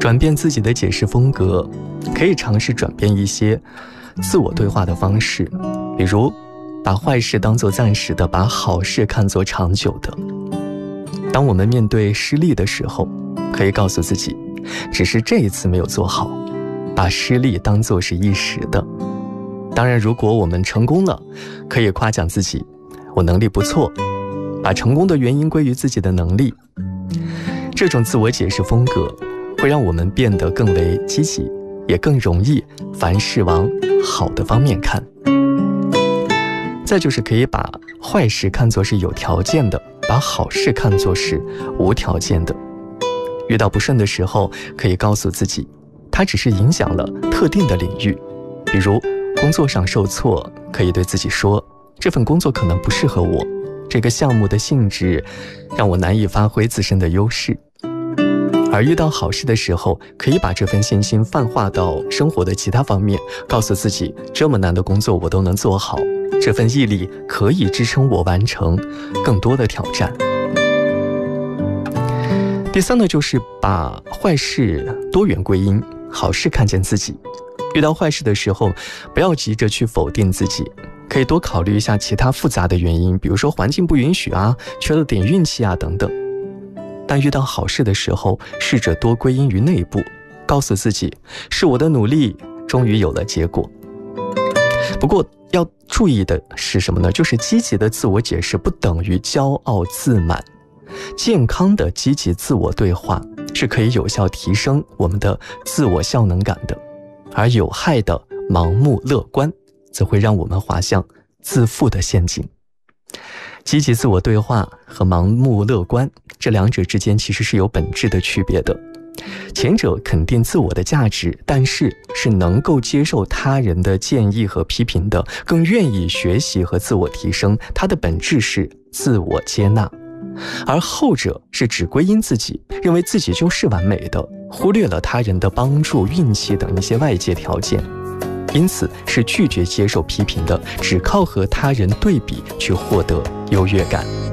转变自己的解释风格，可以尝试转变一些自我对话的方式，比如把坏事当作暂时的，把好事看作长久的。当我们面对失利的时候，可以告诉自己，只是这一次没有做好，把失利当作是一时的。当然，如果我们成功了，可以夸奖自己，我能力不错，把成功的原因归于自己的能力。这种自我解释风格会让我们变得更为积极，也更容易凡事往好的方面看。再就是可以把坏事看作是有条件的，把好事看作是无条件的。遇到不顺的时候，可以告诉自己，它只是影响了特定的领域。比如工作上受挫，可以对自己说，这份工作可能不适合我，这个项目的性质让我难以发挥自身的优势。而遇到好事的时候，可以把这份信心泛化到生活的其他方面，告诉自己，这么难的工作我都能做好，这份毅力可以支撑我完成更多的挑战。第三呢，就是把坏事多元归因，好事看见自己。遇到坏事的时候，不要急着去否定自己，可以多考虑一下其他复杂的原因，比如说环境不允许啊，缺了点运气啊等等。但遇到好事的时候，试着多归因于内部，告诉自己，是我的努力终于有了结果。不过要注意的是什么呢？就是积极的自我解释不等于骄傲自满，健康的积极自我对话是可以有效提升我们的自我效能感的，而有害的盲目乐观则会让我们滑向自负的陷阱。积极自我对话和盲目乐观这两者之间其实是有本质的区别的。前者肯定自我的价值，但是能够接受他人的建议和批评的，更愿意学习和自我提升，它的本质是自我接纳。而后者是只归因自己，认为自己就是完美的，忽略了他人的帮助、运气等一些外界条件，因此是拒绝接受批评的，只靠和他人对比去获得优越感。